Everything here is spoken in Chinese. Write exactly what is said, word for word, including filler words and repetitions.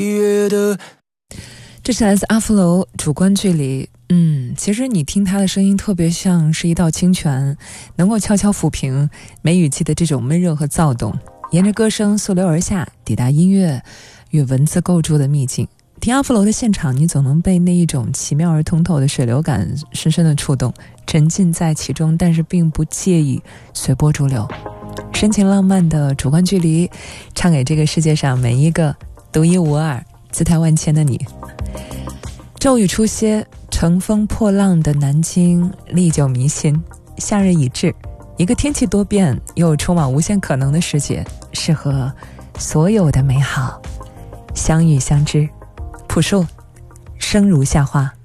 这是来自阿芙楼主观距离。嗯，其实你听他的声音特别像是一道清泉，能够悄悄抚平梅雨季的这种闷热和躁动，沿着歌声溯流而下，抵达音乐与文字构筑的秘境。听阿芙楼的现场，你总能被那一种奇妙而通透的水流感深深的触动，沉浸在其中，但是并不介意随波逐流。深情浪漫的主观距离，唱给这个世界上每一个独一无二、姿态万千的你。骤雨初歇，乘风破浪的南京历久弥新。夏日已至，一个天气多变又充满无限可能的世界，适合所有的美好相遇相知。朴树，生如夏花。